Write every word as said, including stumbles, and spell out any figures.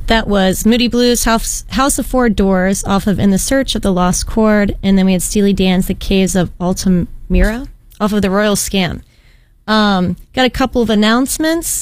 That was Moody Blues, House, House of Four Doors, off of In the Search of the Lost Chord, and then we had Steely Dan's The Caves of Altamira, off of The Royal Scam. Um, got a couple of announcements.